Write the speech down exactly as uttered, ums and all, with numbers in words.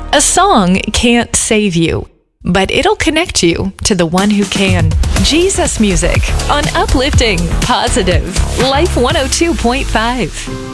A song can't save you, but it'll connect you to the one who can. Jesus Music on Uplifting, Positive, Life one oh two point five.